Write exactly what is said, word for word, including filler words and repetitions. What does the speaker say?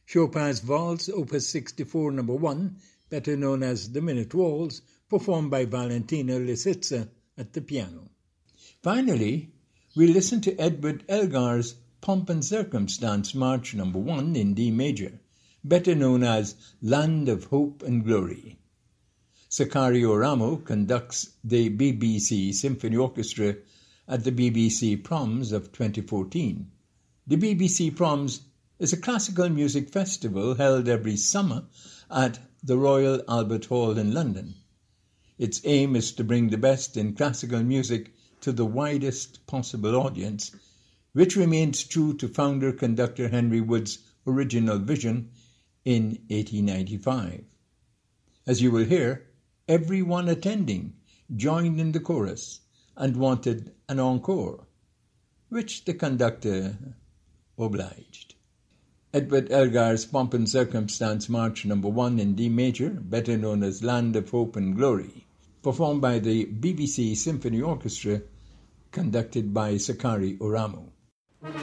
Chopin's Waltz, Opus sixty-four, number one, better known as the Minute Waltz, performed by Valentina Lisitsa at the piano. Finally, we listen to Edward Elgar's Pomp and Circumstance March number one in D major, better known as Land of Hope and Glory. Sakari Oramo conducts the B B C Symphony Orchestra at the B B C Proms of twenty fourteen. The B B C Proms is a classical music festival held every summer at the Royal Albert Hall in London. Its aim is to bring the best in classical music to the widest possible audience, which remains true to founder-conductor Henry Wood's original vision in eighteen ninety-five. As you will hear, everyone attending joined in the chorus and wanted an encore, which the conductor obliged. Edward Elgar's Pomp and Circumstance March number one in D major, better known as Land of Hope and Glory, performed by the B B C Symphony Orchestra, conducted by Sakari Oramo.